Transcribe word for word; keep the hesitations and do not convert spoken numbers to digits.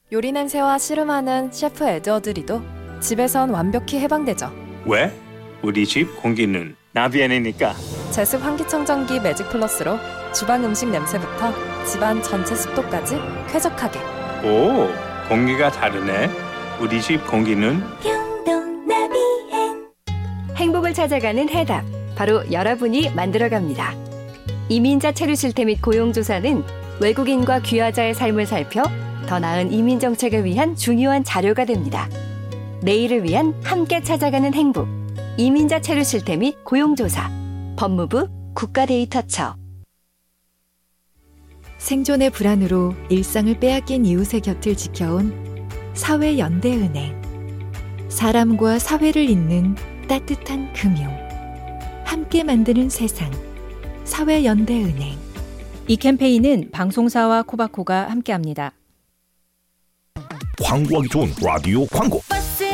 요리 냄새와 씨름하는 셰프 에드워드 리도 집에선 완벽히 해방되죠. 왜? 우리 집 공기는 나비안이니까. 제습 환기청정기 매직 플러스로 주방 음식 냄새부터 집안 전체 습도까지 쾌적하게. 오, 공기가 다르네. 우리 집 공기는 평동 나비엔. 행복을 찾아가는 해답, 바로 여러분이 만들어갑니다. 이민자 체류 실태 및 고용조사는 외국인과 귀화자의 삶을 살펴 더 나은 이민 정책을 위한 중요한 자료가 됩니다. 내일을 위한 함께 찾아가는 행복, 이민자 체류 실태 및 고용조사, 법무부 국가데이터처. 생존의 불안으로 일상을 빼앗긴 이웃의 곁을 지켜온 사회연대은행. 사람과 사회를 잇는 따뜻한 금융. 함께 만드는 세상. 사회연대은행. 이 캠페인은 방송사와 코바코가 함께합니다. 광고하기 좋은 라디오 광고.